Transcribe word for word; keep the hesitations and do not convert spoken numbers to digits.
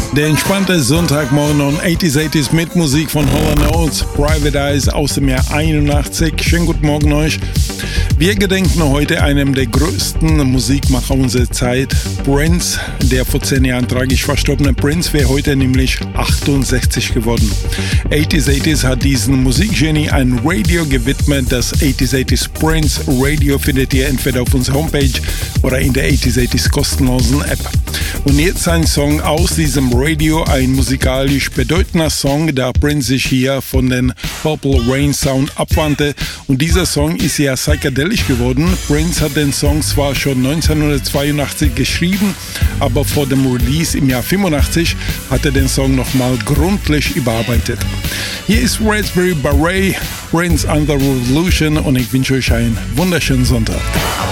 Der entspannte Sonntagmorgen on achtziger achtziger mit Musik von Hall and Oates, Private Eyes aus dem Jahr einundachtzig. Schönen guten Morgen euch. Wir gedenken heute einem der größten Musikmacher unserer Zeit, Prince. Der vor zehn Jahren tragisch verstorbene Prince wäre heute nämlich achtundsechzig geworden. achtziger achtziger hat diesen Musikgenie ein Radio gewidmet. Das achtziger achtziger Prince Radio findet ihr entweder auf unserer Homepage oder in der achtziger achtziger kostenlosen App. Und jetzt ein Song aus diesem Radio, ein musikalisch bedeutender Song, da Prince sich hier von den Purple Rain Sound abwandte. Und dieser Song ist ja psychedelisch geworden. Prince hat den Song zwar schon neunzehnhundertzweiundachtzig geschrieben, aber vor dem Release im Jahr fünfundachtzig hat er den Song nochmal gründlich überarbeitet. Hier ist Raspberry Beret, Prince and the Revolution, und ich wünsche euch einen wunderschönen Sonntag.